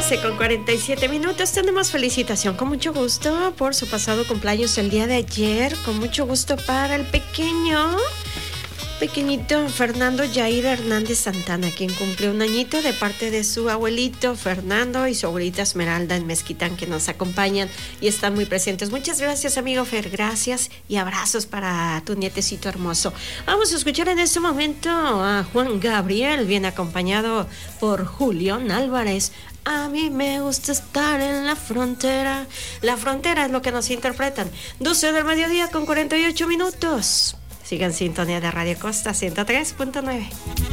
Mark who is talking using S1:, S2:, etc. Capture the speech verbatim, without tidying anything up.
S1: doce con cuarenta y siete minutos. Tenemos felicitación con mucho gusto por su pasado cumpleaños el día de ayer. Con mucho gusto para el pequeño, pequeñito Fernando Jair Hernández Santana, quien cumple un añito de parte de su abuelito Fernando y su abuelita Esmeralda en Mezquitán, que nos acompañan y están muy presentes. Muchas gracias, amigo Fer. Gracias y abrazos para tu nietecito hermoso. Vamos a escuchar en este momento a Juan Gabriel, bien acompañado por Julián Álvarez. A mí me gusta estar en la frontera. La frontera es lo que nos interpretan. doce del mediodía con cuarenta y ocho minutos. Sigan en sintonía de Radio Costa ciento tres punto nueve.